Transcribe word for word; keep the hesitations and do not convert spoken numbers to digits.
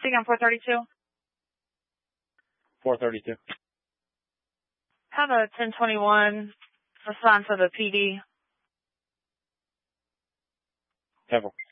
Speaking on four thirty-two. four thirty-two. Have a ten twenty-one response of the P D. Temple.